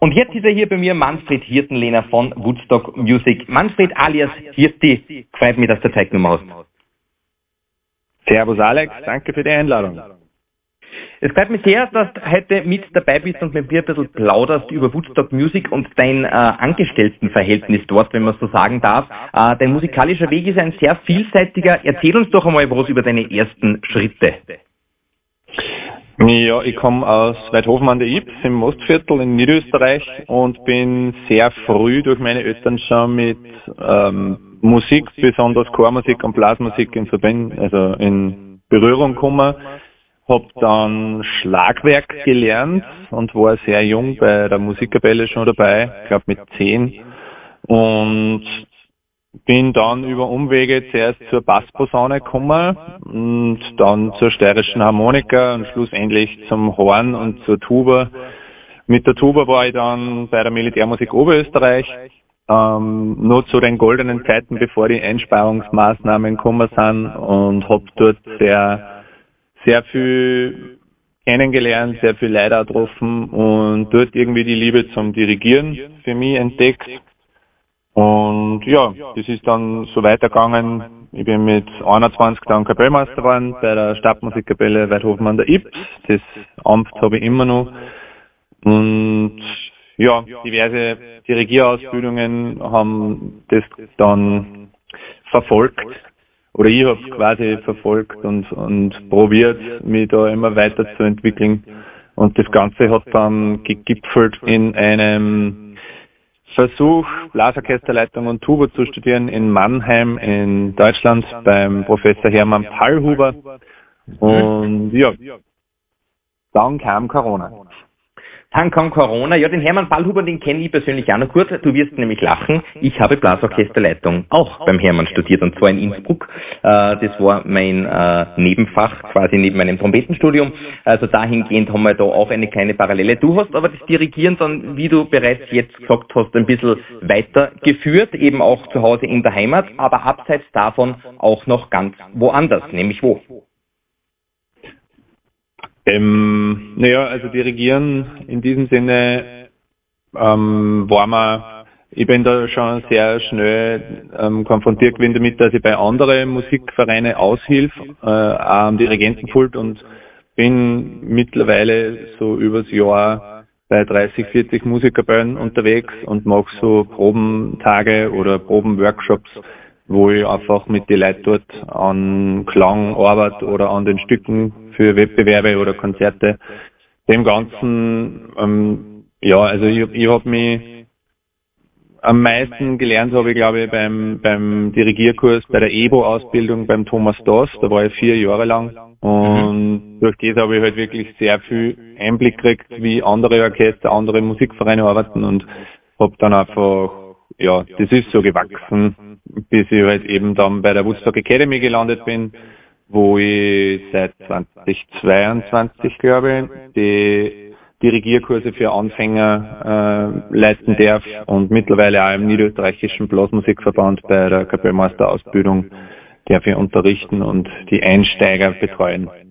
Und jetzt ist er hier bei mir, Manfred Hirtenlehner von Woodstock Music. Manfred alias Hirti, freut mich, dass du Zeit genommen hast. Servus Alex, danke für die Einladung. Es freut mich sehr, dass du heute mit dabei bist und mit mir ein bisschen plauderst über Woodstock Music und dein Angestelltenverhältnis dort, wenn man so sagen darf. Dein musikalischer Weg ist ein sehr vielseitiger. Erzähl uns doch einmal was über deine ersten Schritte. Ja, ich komme aus Weidhofen an der Ybbs im Ostviertel in Niederösterreich und bin sehr früh durch meine Eltern schon mit Musik, besonders Chormusik und Blasmusik in Berührung gekommen. Hab dann Schlagwerk gelernt und war sehr jung bei der Musikkapelle schon dabei, ich glaube mit 10. Und bin dann über Umwege zuerst zur Bassposaune gekommen und dann zur steirischen Harmonika und schlussendlich zum Horn und zur Tuba. Mit der Tuba war ich dann bei der Militärmusik Oberösterreich, nur zu den goldenen Zeiten, bevor die Einsparungsmaßnahmen gekommen sind, und hab dort sehr viel kennengelernt, sehr viel Leute getroffen und dort irgendwie die Liebe zum Dirigieren für mich entdeckt. Und ja, das ist dann so weitergegangen. Ich bin mit 21 dann Kapellmeister geworden bei der Stadtmusikkapelle Weidhofen an der Ybbs. Das Amt habe ich immer noch. Und ja, diverse Dirigierausbildungen haben das dann verfolgt. Oder ich habe es quasi verfolgt und probiert, mich da immer weiterzuentwickeln. Und das Ganze hat dann gegipfelt in einem Versuch, Blasorchesterleitung und Tuba zu studieren in Mannheim in Deutschland beim Professor Hermann Pallhuber. Und ja, dann kam Corona. Dann kam Corona. Ja, den Hermann Pallhuber, den kenne ich persönlich auch noch gut. Du wirst nämlich lachen. Ich habe Blasorchesterleitung auch beim Hermann studiert, und zwar in Innsbruck. Das war mein Nebenfach, quasi neben meinem Trompetenstudium. Also dahingehend haben wir da auch eine kleine Parallele. Du hast aber das Dirigieren dann, wie du bereits jetzt gesagt hast, ein bisschen weitergeführt, eben auch zu Hause in der Heimat, aber abseits davon auch noch ganz woanders, nämlich wo? Also Dirigieren in diesem Sinne ich bin da schon sehr schnell konfrontiert gewesen damit, dass ich bei anderen Musikvereinen aushilfe, am Dirigentenpult, und bin mittlerweile so übers Jahr bei 30, 40 Musikkapellen unterwegs und mache so Probentage oder Probenworkshops, wo ich einfach mit den Leuten dort an Klang arbeite oder an den Stücken für Wettbewerbe oder Konzerte. Dem Ganzen, ich habe mich am meisten gelernt, habe ich glaube ich beim Dirigierkurs, bei der EBO-Ausbildung beim Thomas Doss, da war ich 4 Jahre lang, und durch das habe ich halt wirklich sehr viel Einblick gekriegt, wie andere Orchester, andere Musikvereine arbeiten, und habe dann einfach, das ist so gewachsen, bis ich halt eben dann bei der Woodstock Academy gelandet bin, wo ich seit 2022, glaube ich, die Dirigierkurse für Anfänger leiten darf und mittlerweile auch im Niederösterreichischen Blasmusikverband bei der Kapellmeisterausbildung darf ich unterrichten und die Einsteiger betreuen.